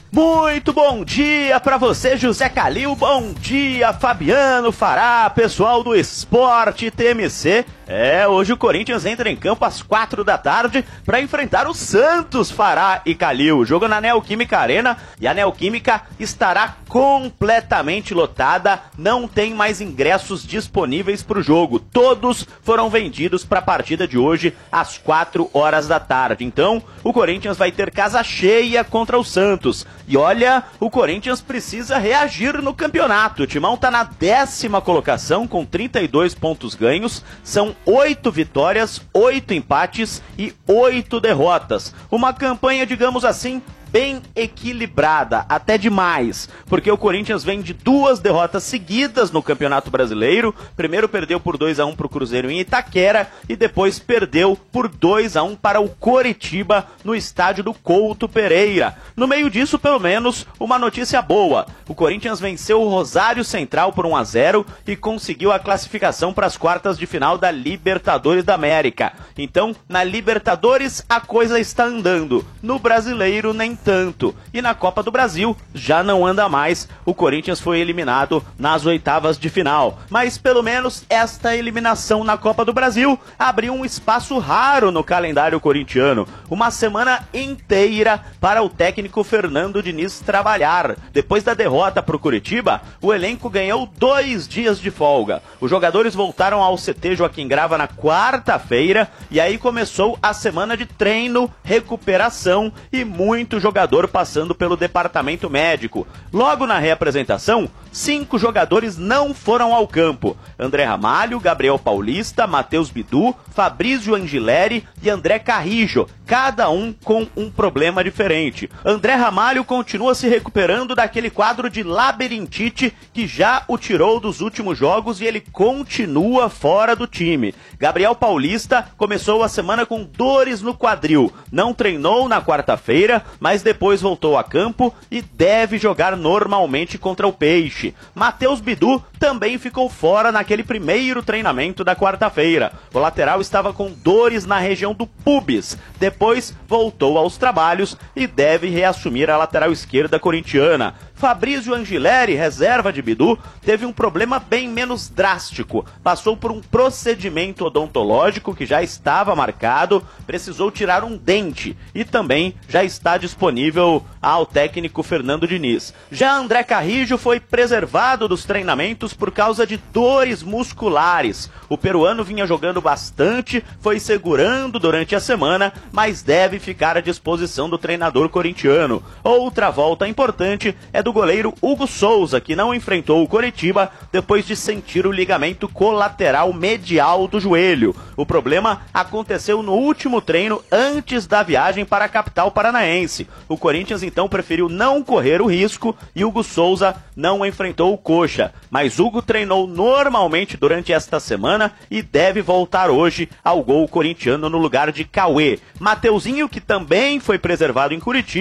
Muito bom dia para você, José Calil. Bom dia, Fabiano Fará, pessoal do Esporte TMC. Hoje o Corinthians entra em campo às 4 da tarde para enfrentar o Santos, Fará e Calil. Jogo na Neoquímica Arena e a Neoquímica estará completamente lotada. Não tem mais ingressos disponíveis para o jogo. Todos foram vendidos para a partida de hoje às 4 horas da tarde. Então, o Corinthians vai ter casa cheia contra o Santos. E olha, o Corinthians precisa reagir no campeonato. O Timão está na 10ª colocação com 32 pontos ganhos. São 8 vitórias, 8 empates e 8 derrotas. Uma campanha, digamos assim, bem equilibrada, até demais, porque o Corinthians vem de 2 derrotas seguidas no Campeonato Brasileiro. Primeiro perdeu por 2-1 para o Cruzeiro em Itaquera e depois perdeu por 2-1 para o Coritiba no estádio do Couto Pereira. No meio disso, pelo menos, uma notícia boa. O Corinthians venceu o Rosário Central por 1-0 e conseguiu a classificação para as quartas de final da Libertadores da América. Então, na Libertadores a coisa está andando, no Brasileiro nem tanto. E na Copa do Brasil já não anda mais. O Corinthians foi eliminado nas oitavas de final. Mas pelo menos esta eliminação na Copa do Brasil abriu um espaço raro no calendário corintiano. Uma semana inteira para o técnico Fernando Diniz trabalhar. Depois da derrota para o Curitiba, o elenco ganhou 2 dias de folga. Os jogadores voltaram ao CT Joaquim Grava na quarta-feira e aí começou a semana de treino, recuperação e muito jogador passando pelo departamento médico. Logo na reapresentação, 5 jogadores não foram ao campo: André Ramalho, Gabriel Paulista, Matheus Bidu, Fabrício Angileri e André Carrijo, cada um com um problema diferente. André Ramalho continua se recuperando daquele quadro de labirintite que já o tirou dos últimos jogos e ele continua fora do time. Gabriel Paulista começou a semana com dores no quadril, não treinou na quarta-feira, mas depois voltou a campo e deve jogar normalmente contra o Peixe. Matheus Bidu também ficou fora naquele primeiro treinamento da quarta-feira. O lateral estava com dores na região do pubis, depois voltou aos trabalhos e deve reassumir a lateral esquerda corintiana. Fabrício Angileri, reserva de Bidu, teve um problema bem menos drástico. Passou por um procedimento odontológico que já estava marcado, precisou tirar um dente e também já está disponível ao técnico Fernando Diniz. Já André Carrijo foi preservado dos treinamentos por causa de dores musculares. O peruano vinha jogando bastante, foi segurando durante a semana, mas deve ficar à disposição do treinador corintiano. Outra volta importante é do goleiro Hugo Souza, que não enfrentou o Coritiba depois de sentir o ligamento colateral medial do joelho. O problema aconteceu no último treino antes da viagem para a capital paranaense. O Corinthians então preferiu não correr o risco e Hugo Souza não enfrentou o Coxa. Mas Hugo treinou normalmente durante esta semana e deve voltar hoje ao gol corintiano no lugar de Cauê. Mateuzinho, que também foi preservado em Curitiba,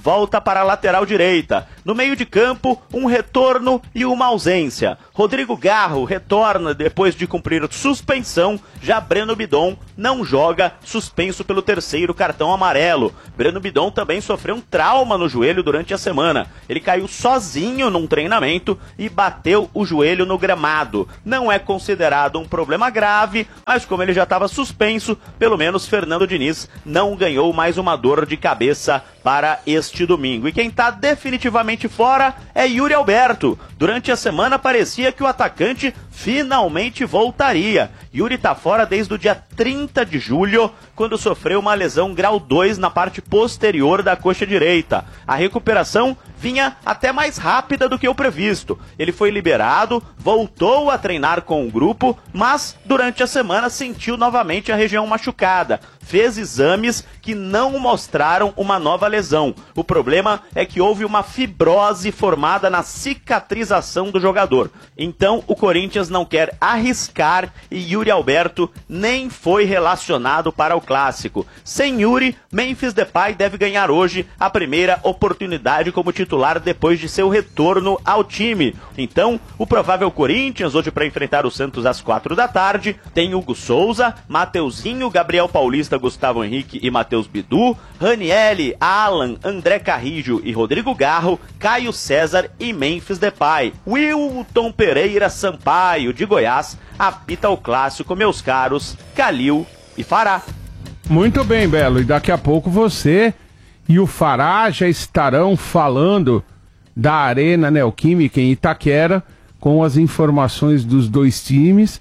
volta para a lateral direita. No meio de campo, um retorno e uma ausência. Rodrigo Garro retorna depois de cumprir suspensão. Já Breno Bidon não joga, suspenso pelo 3º cartão amarelo. Breno Bidon também sofreu um trauma no joelho durante a semana. Ele caiu sozinho num treinamento e bateu o joelho no gramado. Não é considerado um problema grave, mas como ele já estava suspenso, pelo menos Fernando Diniz não ganhou mais uma dor de cabeça para este domingo. E quem está definitivamente fora é Yuri Alberto. Durante a semana parecia que o atacante finalmente voltaria. Yuri está fora desde o dia 30 de julho, quando sofreu uma lesão grau 2 na parte posterior da coxa direita. A recuperação vinha até mais rápida do que o previsto. Ele foi liberado, voltou a treinar com o grupo, mas durante a semana sentiu novamente a região machucada. Fez exames que não mostraram uma nova lesão. O problema é que houve uma fibrose formada na cicatrização do jogador. Então o Corinthians não quer arriscar e Yuri Alberto nem foi relacionado para o clássico. Sem Yuri, Memphis Depay deve ganhar hoje a primeira oportunidade como titular depois de seu retorno ao time. Então, o provável Corinthians, hoje para enfrentar o Santos às 4 da tarde, tem Hugo Souza, Mateuzinho, Gabriel Paulista, Gustavo Henrique e Matheus Bidu, Ranieri, Alan, André Carrijo e Rodrigo Garro, Caio César e Memphis Depay. Wilton Pereira Sampaio, de Goiás, apita o clássico, meus caros Calil e Fará. Muito bem, Belo, e daqui a pouco você e o Fará já estarão falando da Arena Neoquímica em Itaquera, com as informações dos dois times.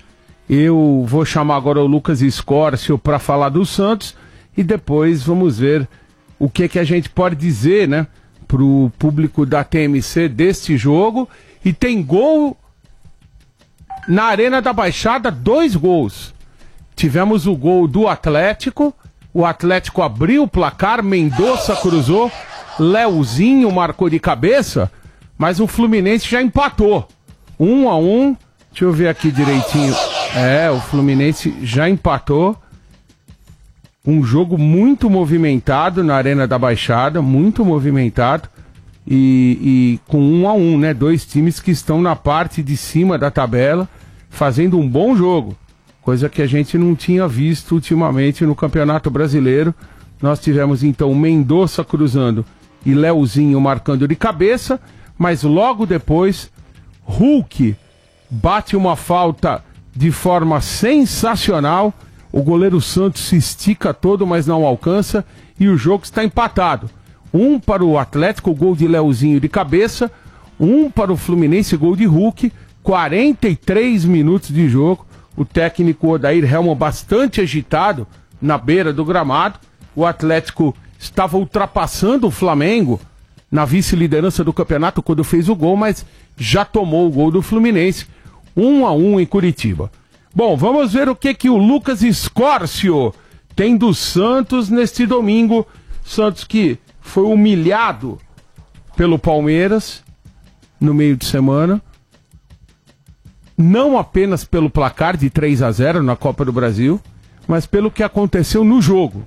Eu vou chamar agora o Lucas Escórcio para falar do Santos e depois vamos ver o que a gente pode dizer, né, pro público da TMC deste jogo. E tem gol na Arena da Baixada, 2 gols. Tivemos o gol do Atlético, o Atlético abriu o placar, Mendonça cruzou, Leozinho marcou de cabeça, mas o Fluminense já empatou. 1-1, deixa eu ver aqui direitinho. O Fluminense já empatou. Um jogo muito movimentado na Arena da Baixada, muito movimentado. E com 1-1, né? 2 times que estão na parte de cima da tabela, fazendo um bom jogo. Coisa que a gente não tinha visto ultimamente no Campeonato Brasileiro. Nós tivemos então Mendonça cruzando e Leozinho marcando de cabeça, mas logo depois Hulk bate uma falta de forma sensacional. O goleiro Santos se estica todo, mas não alcança, e o jogo está empatado. 1 para o Atlético, gol de Leozinho de cabeça, 1 para o Fluminense, gol de Hulk. 43 minutos de jogo. O técnico Odair Helman bastante agitado na beira do gramado. O Atlético estava ultrapassando o Flamengo na vice-liderança do campeonato quando fez o gol, mas já tomou o gol do Fluminense. 1-1 em Curitiba. Bom, vamos ver o que o Lucas Escórcio tem do Santos neste domingo. Santos que foi humilhado pelo Palmeiras no meio de semana. Não apenas pelo placar de 3-0 na Copa do Brasil, mas pelo que aconteceu no jogo.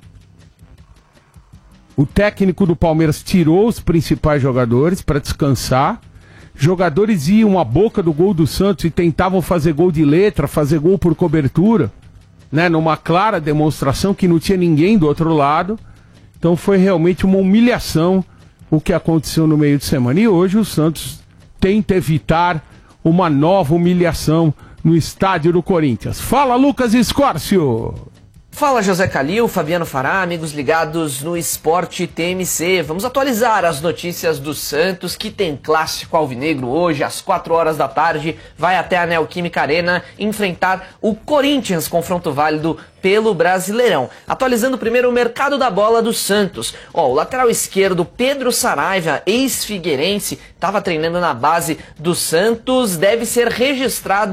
O técnico do Palmeiras tirou os principais jogadores para descansar. Jogadores iam à boca do gol do Santos e tentavam fazer gol de letra, fazer gol por cobertura, né, numa clara demonstração que não tinha ninguém do outro lado. Então foi realmente uma humilhação o que aconteceu no meio de semana. E hoje o Santos tenta evitar uma nova humilhação no estádio do Corinthians. Fala, Lucas Escórcio! Fala, José Calil, Fabiano Fará, amigos ligados no Esporte TMC. Vamos atualizar as notícias do Santos, que tem clássico alvinegro hoje, às 4 horas da tarde. Vai até a Neoquímica Arena enfrentar o Corinthians, confronto válido pelo Brasileirão. Atualizando primeiro o mercado da bola do Santos. O lateral esquerdo Pedro Saraiva, ex-figueirense, estava treinando na base do Santos, deve ser registrado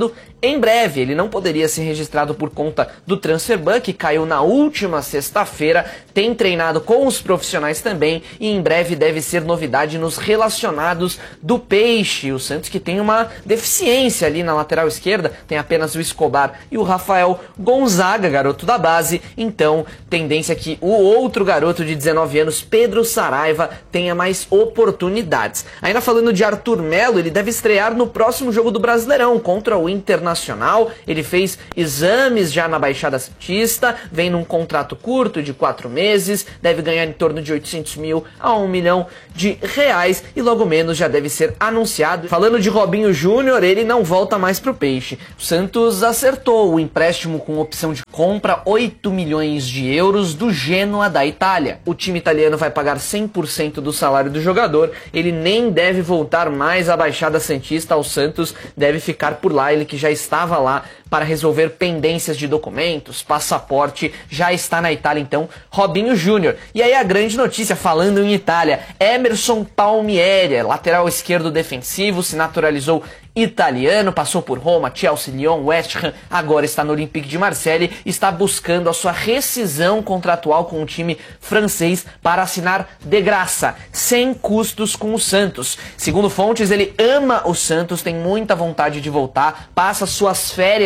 em breve. Ele não poderia ser registrado por conta do transfer ban, que caiu na última sexta-feira, tem treinado com os profissionais também e em breve deve ser novidade nos relacionados do Peixe. O Santos que tem uma deficiência ali na lateral esquerda, tem apenas o Escobar e o Rafael Gonzaga, garoto da base, então tendência que o outro garoto de 19 anos, Pedro Saraiva, tenha mais oportunidades. Ainda falando de Arthur Melo, ele deve estrear no próximo jogo do Brasileirão contra o Internacional. Ele fez exames já na Baixada Santista, vem num contrato curto de 4 meses, deve ganhar em torno de 800 mil a 1 milhão de reais e logo menos já deve ser anunciado. Falando de Robinho Júnior, ele não volta mais pro Peixe. O Santos acertou o empréstimo com opção de compra, 8 milhões de euros do Genoa da Itália. O time italiano vai pagar 100% do salário do jogador, ele nem deve voltar mais à Baixada Santista, ao Santos deve ficar por lá, ele que já estava lá para resolver pendências de documentos, passaporte, já está na Itália então, Robinho Júnior. E aí a grande notícia, falando em Itália, Emerson Palmieri, lateral esquerdo defensivo, se naturalizou italiano, passou por Roma, Chelsea, Lyon, West Ham, agora está no Olympique de Marseille, está buscando a sua rescisão contratual com o time francês para assinar de graça, sem custos com o Santos. Segundo fontes, ele ama o Santos, tem muita vontade de voltar, passa suas férias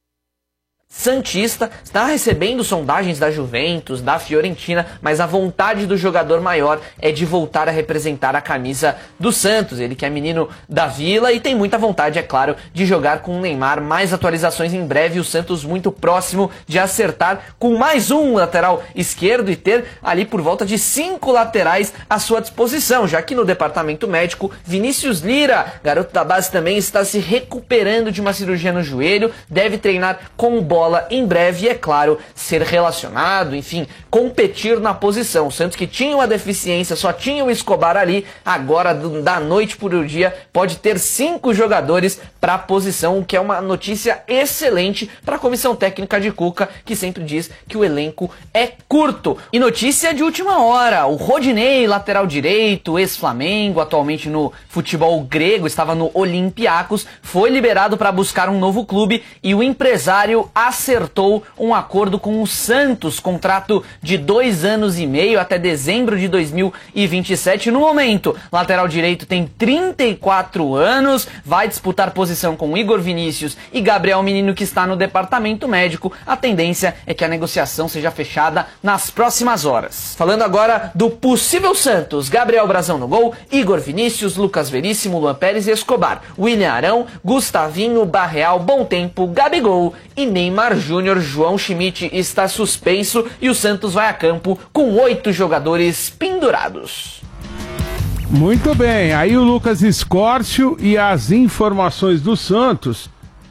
santista, está recebendo sondagens da Juventus, da Fiorentina, mas a vontade do jogador maior é de voltar a representar a camisa do Santos. Ele que é menino da Vila e tem muita vontade, é claro, de jogar com o Neymar. Mais atualizações em breve, o Santos muito próximo de acertar com mais um lateral esquerdo e ter ali por volta de 5 laterais à sua disposição, já que no departamento médico, Vinícius Lira, garoto da base, também está se recuperando de uma cirurgia no joelho, deve treinar com bola em breve e, é claro, ser relacionado, enfim, competir na posição. O Santos que tinha uma deficiência, só tinha o Escobar ali, agora da noite por o dia pode ter 5 jogadores para a posição, o que é uma notícia excelente para a comissão técnica de Cuca, que sempre diz que o elenco é curto. E notícia de última hora, o Rodinei, lateral direito, ex-Flamengo, atualmente no futebol grego, estava no Olympiacos, foi liberado para buscar um novo clube e o empresário acertou um acordo com o Santos, contrato de 2 anos e meio até dezembro de 2027. No momento, lateral direito tem 34 anos, vai disputar posição com Igor Vinícius e Gabriel Menino, que está no departamento médico. A tendência é que a negociação seja fechada nas próximas horas. Falando agora do possível Santos, Gabriel Brazão no gol, Igor Vinícius, Lucas Veríssimo, Luan Pérez e Escobar, William Arão, Gustavinho, Barreal, Bom Tempo, Gabigol e Neymar Júnior. João Schmidt está suspenso e o Santos vai a campo com 8 jogadores pendurados. Muito bem, aí o Lucas Escórcio e as informações do Santos.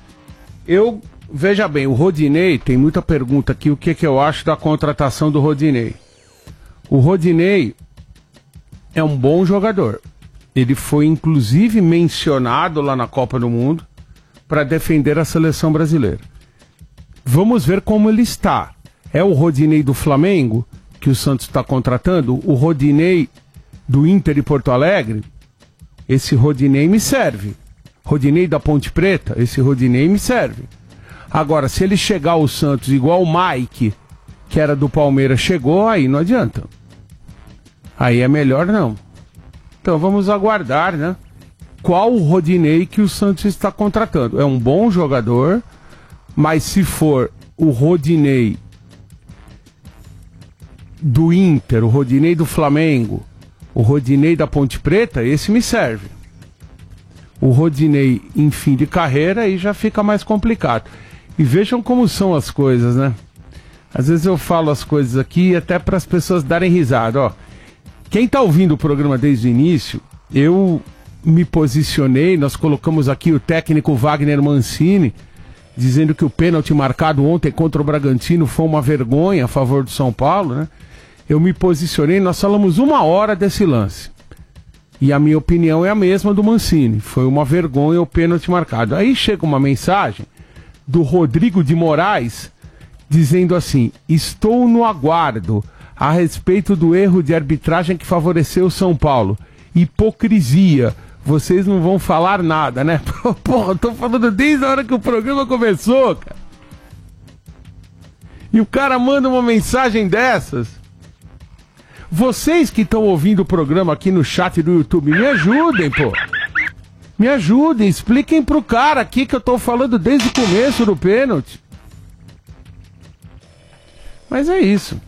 Veja bem, o Rodinei, tem muita pergunta aqui, o que eu acho da contratação do Rodinei. O Rodinei é um bom jogador. Ele foi inclusive mencionado lá na Copa do Mundo para defender a seleção brasileira. Vamos ver como ele está. É o Rodinei do Flamengo, que o Santos está contratando? O Rodinei do Inter e Porto Alegre? Esse Rodinei me serve. Rodinei da Ponte Preta? Esse Rodinei me serve. Agora, se ele chegar ao Santos igual o Mike, que era do Palmeiras, chegou, aí não adianta. Aí é melhor não. Então vamos aguardar, né? Qual o Rodinei que o Santos está contratando? É um bom jogador, mas se for o Rodinei do Inter, o Rodinei do Flamengo, o Rodinei da Ponte Preta, esse me serve. O Rodinei em fim de carreira, aí já fica mais complicado. E vejam como são as coisas, né? Às vezes eu falo as coisas aqui até para as pessoas darem risada, ó. Quem tá ouvindo o programa desde o início, eu me posicionei, nós colocamos aqui o técnico Wagner Mancini, dizendo que o pênalti marcado ontem contra o Bragantino foi uma vergonha a favor do São Paulo, né? Eu me posicionei, nós falamos 1 hora desse lance. E a minha opinião é a mesma do Mancini. Foi uma vergonha o pênalti marcado. Aí chega uma mensagem do Rodrigo de Moraes, dizendo assim: estou no aguardo a respeito do erro de arbitragem que favoreceu o São Paulo. Hipocrisia. vocês não vão falar nada, né? Porra, eu tô falando desde a hora que o programa começou, cara. E o cara manda uma mensagem dessas. Vocês que estão ouvindo o programa aqui no chat do YouTube, me ajudem, pô. Me ajudem, expliquem pro cara aqui que eu tô falando desde o começo do pênalti. Mas é isso.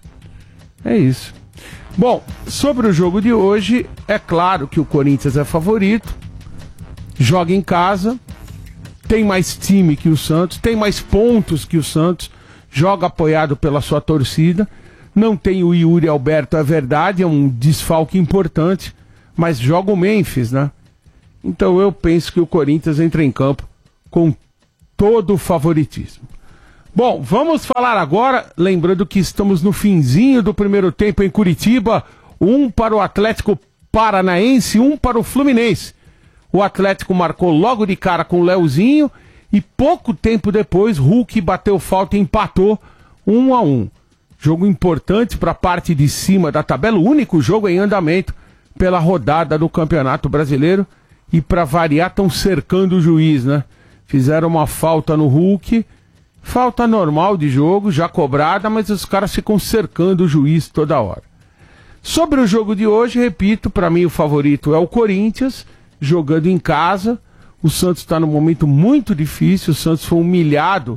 É isso. Bom, sobre o jogo de hoje, é claro que o Corinthians é favorito, joga em casa, tem mais time que o Santos, tem mais pontos que o Santos, joga apoiado pela sua torcida, não tem o Yuri Alberto, é verdade, é um desfalque importante, mas joga o Memphis, né? Então eu penso que o Corinthians entra em campo com todo o favoritismo. Bom, vamos falar agora, lembrando que estamos no finzinho do primeiro tempo em Curitiba, 1 para o Atlético Paranaense, 1 para o Fluminense. O Atlético marcou logo de cara com o Leozinho e pouco tempo depois Hulk bateu falta e empatou 1-1. Jogo importante para a parte de cima da tabela, o único jogo em andamento pela rodada do Campeonato Brasileiro e para variar estão cercando o juiz, né? Fizeram uma falta no Hulk. Falta normal de jogo, já cobrada, mas os caras ficam cercando o juiz toda hora. Sobre o jogo de hoje, repito, para mim o favorito é o Corinthians, jogando em casa. O Santos está num momento muito difícil, o Santos foi humilhado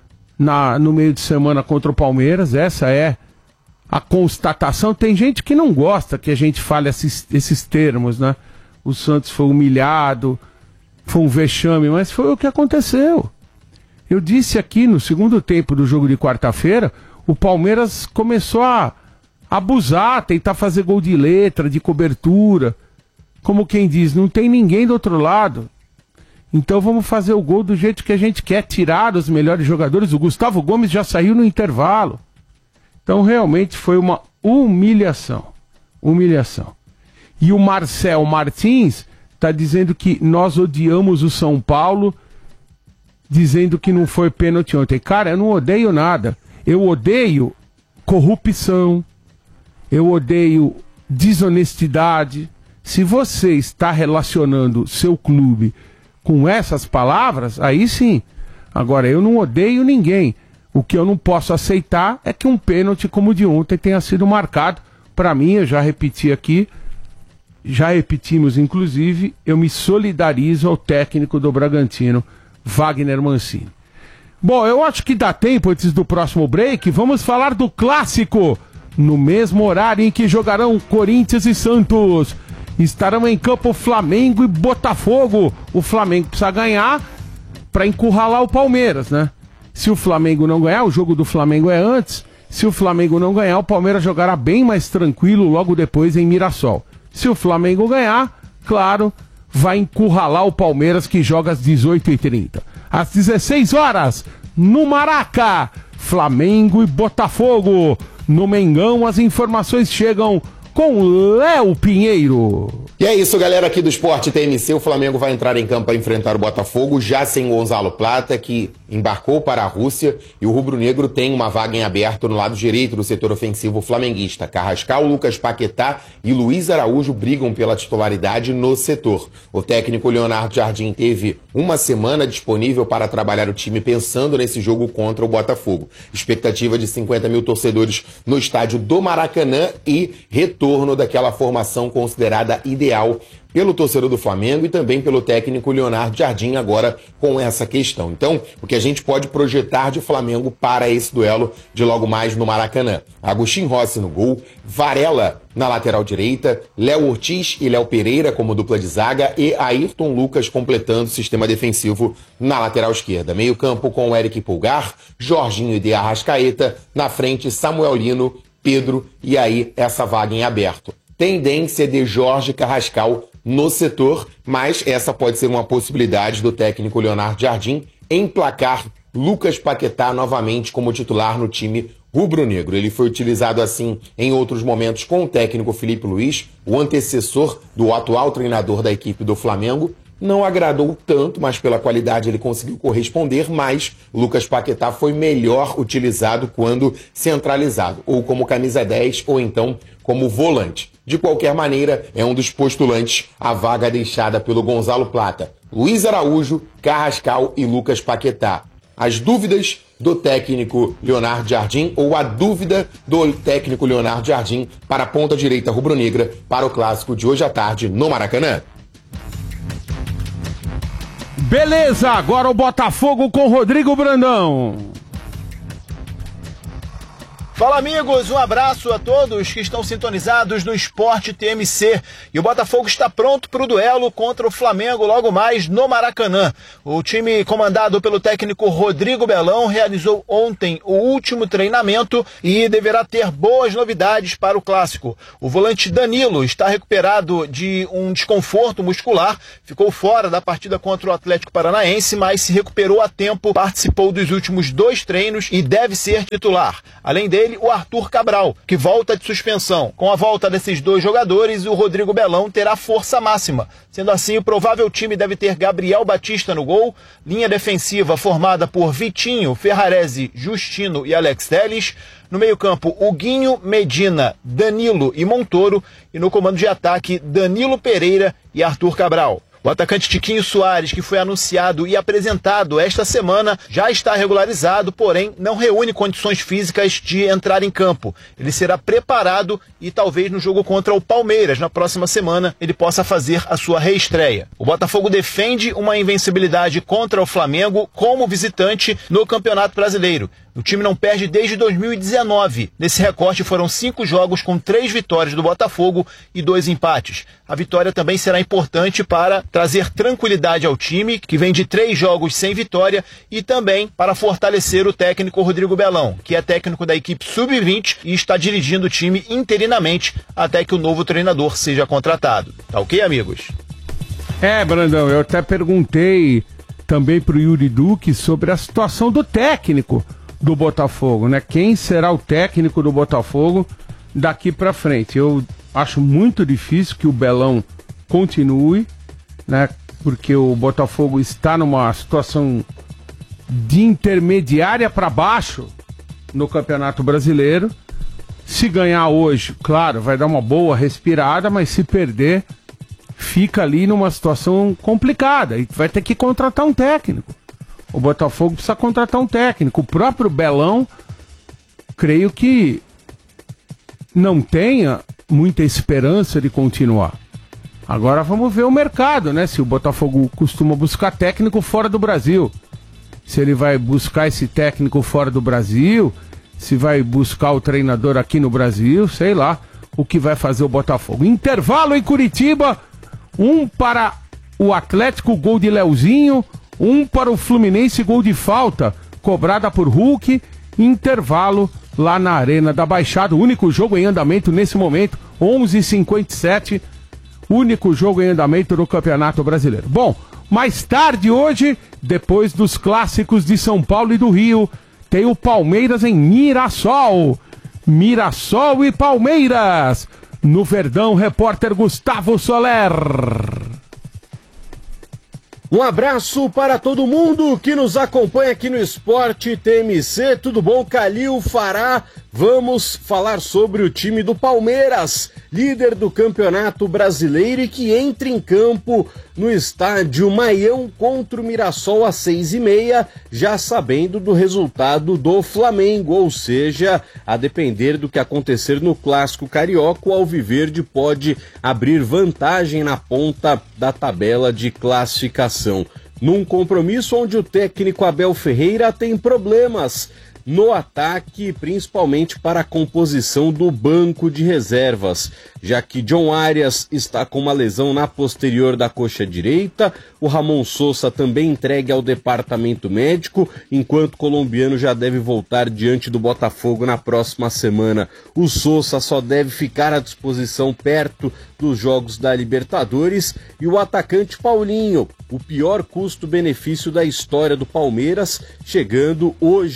no meio de semana contra o Palmeiras, essa é a constatação. Tem gente que não gosta que a gente fale esses termos, né? O Santos foi humilhado, foi um vexame, mas foi o que aconteceu. Eu disse aqui no segundo tempo do jogo de quarta-feira, o Palmeiras começou a abusar, tentar fazer gol de letra, de cobertura. Como quem diz, não tem ninguém do outro lado. Então vamos fazer o gol do jeito que a gente quer, tirar os melhores jogadores. O Gustavo Gomes já saiu no intervalo. Então realmente foi uma humilhação. Humilhação. E o Marcel Martins está dizendo que nós odiamos o São Paulo, dizendo que não foi pênalti ontem. Cara, eu não odeio nada. Eu odeio corrupção. Eu odeio desonestidade. Se você está relacionando seu clube com essas palavras, aí sim. Agora, eu não odeio ninguém. O que eu não posso aceitar é que um pênalti como o de ontem tenha sido marcado. Para mim, eu já repeti aqui, já repetimos inclusive, eu me solidarizo ao técnico do Bragantino, Wagner Mancini. Bom, eu acho que dá tempo antes do próximo break. Vamos falar do clássico. No mesmo horário em que jogarão Corinthians e Santos, estarão em campo Flamengo e Botafogo. O Flamengo precisa ganhar para encurralar o Palmeiras, né? Se o Flamengo não ganhar, o jogo do Flamengo é antes. Se o Flamengo não ganhar, o Palmeiras jogará bem mais tranquilo logo depois em Mirassol. Se o Flamengo ganhar, claro, vai encurralar o Palmeiras, que joga às 18h30. Às 16 horas, no Maraca, Flamengo e Botafogo. No Mengão, as informações chegam com Léo Pinheiro. E é isso, galera, aqui do Esporte TMC. O Flamengo vai entrar em campo para enfrentar o Botafogo, já sem Gonzalo Plata, que embarcou para a Rússia, e o rubro-negro tem uma vaga em aberto no lado direito do setor ofensivo flamenguista. Carrascal, Lucas Paquetá e Luiz Araújo brigam pela titularidade no setor. O técnico Leonardo Jardim teve uma semana disponível para trabalhar o time pensando nesse jogo contra o Botafogo. Expectativa de 50 mil torcedores no estádio do Maracanã e retorno daquela formação considerada ideal pelo torcedor do Flamengo e também pelo técnico Leonardo Jardim agora com essa questão. Então, o que a gente pode projetar de Flamengo para esse duelo de logo mais no Maracanã? Agostinho Rossi no gol, Varela na lateral direita, Léo Ortiz e Léo Pereira como dupla de zaga e Ayrton Lucas completando o sistema defensivo na lateral esquerda. Meio campo com o Eric Pulgar, Jorginho e De Arrascaeta, na frente Samuel Lino, Pedro e aí essa vaga em aberto. Tendência de Jorge Carrascal no setor, mas essa pode ser uma possibilidade do técnico Leonardo Jardim emplacar Lucas Paquetá novamente como titular no time rubro-negro. Ele foi utilizado assim em outros momentos com o técnico Felipe Luiz, o antecessor do atual treinador da equipe do Flamengo. Não agradou tanto, mas pela qualidade ele conseguiu corresponder, mas Lucas Paquetá foi melhor utilizado quando centralizado, ou como camisa 10, ou então como volante. De qualquer maneira, é um dos postulantes à vaga deixada pelo Gonzalo Plata, Luiz Araújo, Carrascal e Lucas Paquetá. As dúvidas do técnico Leonardo Jardim ou a dúvida do técnico Leonardo Jardim para a ponta direita rubro-negra para o clássico de hoje à tarde no Maracanã. Beleza, agora o Botafogo com Rodrigo Brandão. Fala, amigos, um abraço a todos que estão sintonizados no Esporte TMC. E o Botafogo está pronto para o duelo contra o Flamengo logo mais no Maracanã. O time comandado pelo técnico Rodrigo Belão realizou ontem o último treinamento e deverá ter boas novidades para o clássico. O volante Danilo está recuperado de um desconforto muscular, ficou fora da partida contra o Atlético Paranaense, mas se recuperou a tempo, participou dos últimos 2 treinos e deve ser titular. Além dele, o Arthur Cabral, que volta de suspensão. Com a volta desses 2 jogadores, o Rodrigo Belão terá força máxima. Sendo assim, o provável time deve ter Gabriel Batista no gol, linha defensiva formada por Vitinho, Ferrarese, Justino e Alex Telles. No meio-campo, Huguinho, Medina, Danilo e Montoro. E no comando de ataque, Danilo Pereira e Arthur Cabral. O atacante Tiquinho Soares, que foi anunciado e apresentado esta semana, já está regularizado, porém não reúne condições físicas de entrar em campo. Ele será preparado e talvez no jogo contra o Palmeiras, na próxima semana, ele possa fazer a sua reestreia. O Botafogo defende uma invencibilidade contra o Flamengo como visitante no Campeonato Brasileiro. O time não perde desde 2019. Nesse recorte foram 5 jogos com 3 vitórias do Botafogo e 2 empates. A vitória também será importante para trazer tranquilidade ao time, que vem de 3 jogos sem vitória, e também para fortalecer o técnico Rodrigo Belão, que é técnico da equipe Sub-20 e está dirigindo o time interinamente até que o novo treinador seja contratado. Tá ok, amigos? Brandão, eu até perguntei também pro Yuri Duque sobre a situação do técnico do Botafogo, né? Quem será o técnico do Botafogo daqui pra frente? Eu acho muito difícil que o Belão continue, né? Porque o Botafogo está numa situação de intermediária para baixo no Campeonato Brasileiro. Se ganhar hoje, claro, vai dar uma boa respirada, mas se perder, fica ali numa situação complicada e vai ter que contratar um técnico. O Botafogo precisa contratar um técnico. O próprio Belão, creio que não tenha muita esperança de continuar. Agora vamos ver o mercado, né? Se o Botafogo costuma buscar técnico fora do Brasil. Se ele vai buscar esse técnico fora do Brasil, se vai buscar o treinador aqui no Brasil, sei lá o que vai fazer o Botafogo. Intervalo em Curitiba, 1 para o Atlético, gol de Leozinho, 1 para o Fluminense, gol de falta, cobrada por Hulk. Intervalo lá na Arena da Baixada, o único jogo em andamento nesse momento, 11h57, único jogo em andamento no Campeonato Brasileiro. Bom, mais tarde hoje, depois dos clássicos de São Paulo e do Rio, tem o Palmeiras em Mirassol. Mirassol e Palmeiras. No Verdão, repórter Gustavo Soler. Um abraço para todo mundo que nos acompanha aqui no Esporte TMC. Tudo bom, Calil, Fará? Vamos falar sobre o time do Palmeiras, líder do Campeonato Brasileiro e que entra em campo no estádio Maião contra o Mirassol às 6h30, já sabendo do resultado do Flamengo, ou seja, a depender do que acontecer no Clássico Carioca, o Alviverde pode abrir vantagem na ponta da tabela de classificação. Num compromisso onde o técnico Abel Ferreira tem problemas no ataque, principalmente para a composição do banco de reservas, já que John Arias está com uma lesão na posterior da coxa direita, o Ramon Sousa também entregue ao departamento médico, enquanto o colombiano já deve voltar diante do Botafogo na próxima semana. O Sousa só deve ficar à disposição perto dos jogos da Libertadores, e o atacante Paulinho, o pior custo-benefício da história do Palmeiras, chegando hoje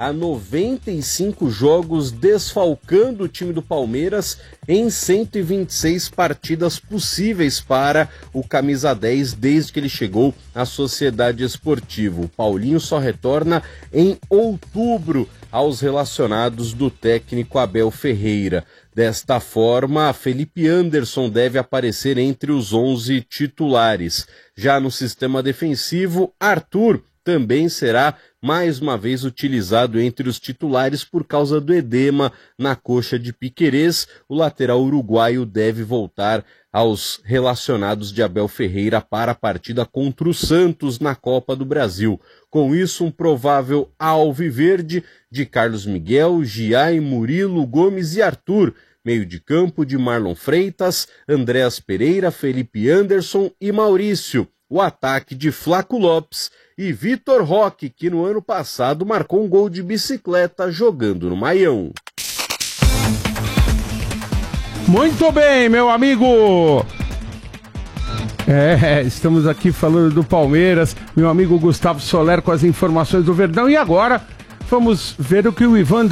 a 95 jogos, desfalcando o time do Palmeiras em 126 partidas possíveis para o camisa 10 desde que ele chegou à Sociedade Esportiva. O Paulinho só retorna em outubro aos relacionados do técnico Abel Ferreira. Desta forma, Felipe Anderson deve aparecer entre os 11 titulares. Já no sistema defensivo, Arthur também será mais uma vez utilizado entre os titulares por causa do edema na coxa de Piquerez. O lateral uruguaio deve voltar aos relacionados de Abel Ferreira para a partida contra o Santos na Copa do Brasil. Com isso, um provável alviverde de Carlos Miguel, Giai, Murilo, Gomes e Arthur. Meio de campo de Marlon Freitas, Andréas Pereira, Felipe Anderson e Maurício. O ataque de Flaco Lopes e Vitor Roque, que no ano passado marcou um gol de bicicleta jogando no Maião. Muito bem, meu amigo! Estamos aqui falando do Palmeiras, meu amigo Gustavo Soler com as informações do Verdão. E agora, vamos ver o que o Ivan